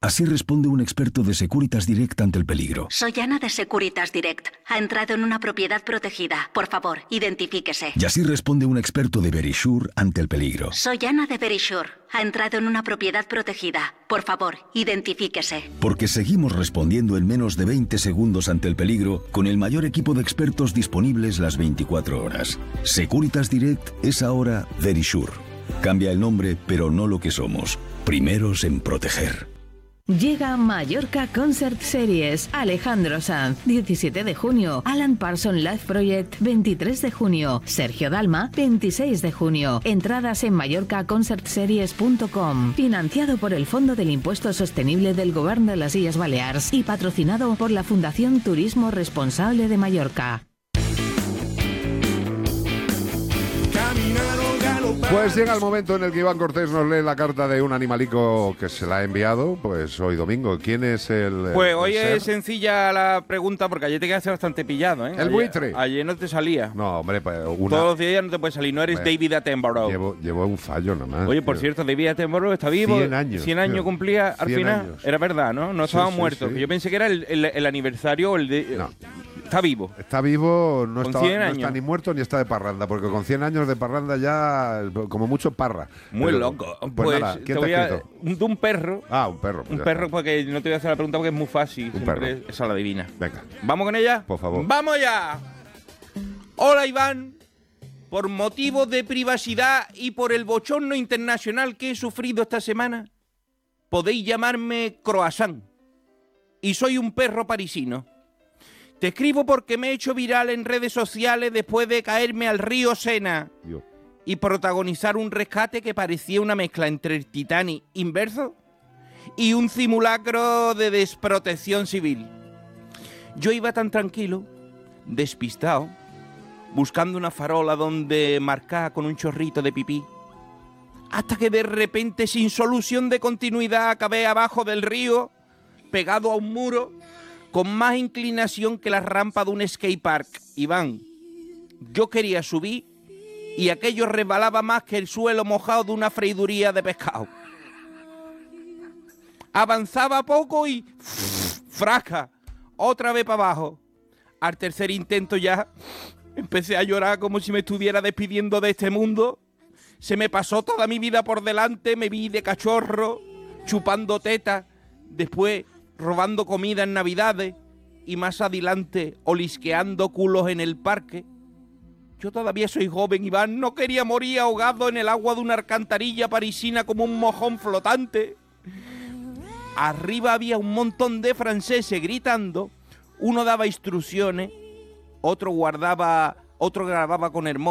Así responde un experto de Securitas Direct ante el peligro. Soy Ana de Securitas Direct. Ha entrado en una propiedad protegida. Por favor, identifíquese. Y así responde un experto de Verisure ante el peligro. Soy Ana de Verisure. Ha entrado en una propiedad protegida. Por favor, identifíquese. Porque seguimos respondiendo en menos de 20 segundos ante el peligro con el mayor equipo de expertos disponibles las 24 horas. Securitas Direct es ahora Verisure. Cambia el nombre, pero no lo que somos. Primeros en proteger. Llega Mallorca Concert Series. Alejandro Sanz, 17 de junio. Alan Parsons Live Project, 23 de junio. Sergio Dalma, 26 de junio. Entradas en mallorcaconcertseries.com. Financiado por el Fondo del Impuesto Sostenible del Govern de las Illes Balears y patrocinado por la Fundación Turismo Responsable de Mallorca. Pues llega el momento en el que Iván Cortés nos lee la carta de un animalico que se la ha enviado, pues hoy domingo. ¿Quién es el Pues hoy ser? es sencilla la pregunta, porque ayer te quedaste bastante pillado, ¿eh? ¿El buitre? Ayer no te salía. No, hombre, pues Todos los días ya no te puede salir, no eres David Attenborough. Llevo un fallo nomás. Oye, por cierto, David Attenborough está vivo. 100 años. 100 años tío. cumplía al 100 final. años. Era verdad, ¿no? No Sí, estaba sí, muerto. sí. Yo pensé que era el aniversario o el de... No. Está vivo. Está vivo, no Con está, 100 no años. está ni muerto ni está de parranda, porque con 100 años de parranda ya, como mucho, parra. Muy Pero, loco. Pues nada, ¿quién te ha escrito? De un perro. Ah, un perro. pues Un ya perro, está. porque no te voy a hacer la pregunta porque es muy fácil. Un Siempre perro. esa la divina. Venga, ¿Vamos con ella? por favor. ¡Vamos ya! Hola, Iván. Por motivos de privacidad y por el bochorno internacional que he sufrido esta semana, podéis llamarme Croissant. Y soy un perro parisino. Te escribo porque me he hecho viral en redes sociales después de caerme al río Sena Dios. y protagonizar un rescate que parecía una mezcla entre el Titanic inverso y un simulacro de desprotección civil. Yo iba tan tranquilo, despistado, buscando una farola donde marcar con un chorrito de pipí, hasta que de repente, sin solución de continuidad, acabé abajo del río, pegado a un muro, con más inclinación que la rampa de un skatepark. Iván, yo quería subir y aquello resbalaba más que el suelo mojado de una freiduría de pescado. Avanzaba poco y... ¡frasca! Otra vez para abajo. Al tercer intento ya empecé a llorar como si me estuviera despidiendo de este mundo. Se me pasó toda mi vida por delante, me vi de cachorro, chupando tetas, después robando comida en Navidades y más adelante olisqueando culos en el parque. Yo todavía soy joven, Iván, no quería morir ahogado en el agua de una alcantarilla parisina como un mojón flotante. Arriba había un montón de franceses gritando, uno daba instrucciones, otro grababa con el móvil.